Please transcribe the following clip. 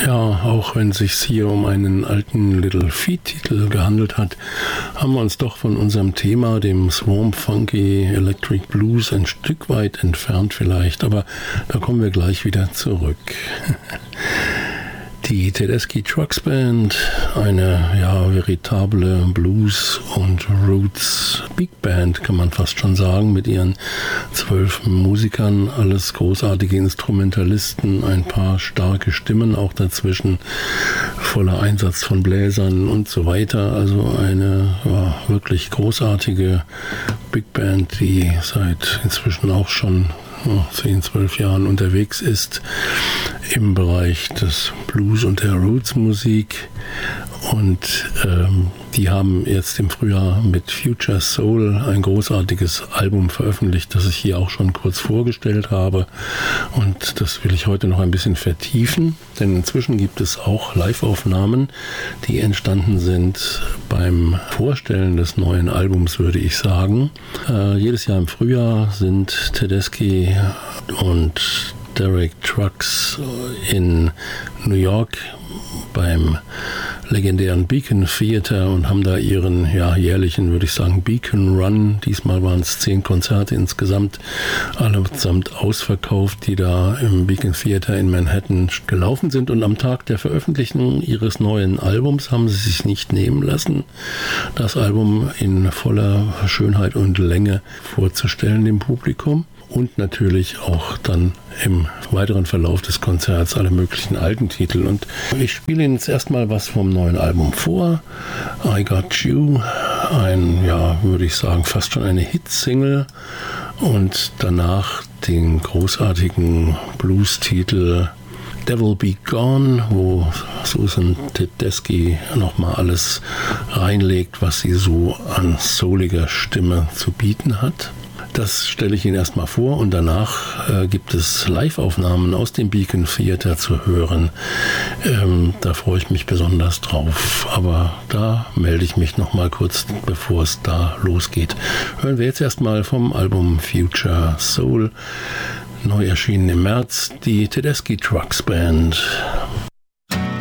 Ja, auch wenn es sich hier um einen alten Little Feat-Titel gehandelt hat, haben wir uns doch von unserem Thema, dem Swamp Funky Electric Blues, ein Stück weit entfernt vielleicht, aber da kommen wir gleich wieder zurück. Die Tedeschi Trucks Band, eine veritable Blues- und Roots Big Band, kann man fast schon sagen, mit ihren 12 Musikern, alles großartige Instrumentalisten, ein paar starke Stimmen auch dazwischen, voller Einsatz von Bläsern und so weiter. Also eine wirklich großartige Big Band, die seit inzwischen auch schon 10, 12 Jahren unterwegs ist im Bereich des Blues und der Roots-Musik. Und die haben jetzt im Frühjahr mit Future Soul ein großartiges Album veröffentlicht, das ich hier auch schon kurz vorgestellt habe. Und das will ich heute noch ein bisschen vertiefen, denn inzwischen gibt es auch Live-Aufnahmen, die entstanden sind beim Vorstellen des neuen Albums, würde ich sagen. Jedes Jahr im Frühjahr sind Tedeschi und Derek Trucks in New York beim legendären Beacon Theater und haben da ihren jährlichen, würde ich sagen, Beacon Run. Diesmal waren es 10 Konzerte insgesamt, allesamt ausverkauft, die da im Beacon Theater in Manhattan gelaufen sind. Und am Tag der Veröffentlichung ihres neuen Albums haben sie sich nicht nehmen lassen, das Album in voller Schönheit und Länge vorzustellen dem Publikum. Und natürlich auch dann im weiteren Verlauf des Konzerts alle möglichen alten Titel. Und ich spiele Ihnen jetzt erstmal was vom neuen Album vor. I Got You, würde ich sagen, fast schon eine Hitsingle. Und danach den großartigen Blues-Titel Devil Be Gone, wo Susan Tedeschi nochmal alles reinlegt, was sie so an souliger Stimme zu bieten hat. Das stelle ich Ihnen erstmal vor und danach gibt es Live-Aufnahmen aus dem Beacon Theater zu hören. Da freue ich mich besonders drauf, aber da melde ich mich nochmal kurz, bevor es da losgeht. Hören wir jetzt erstmal vom Album Future Soul, neu erschienen im März, die Tedeschi Trucks Band.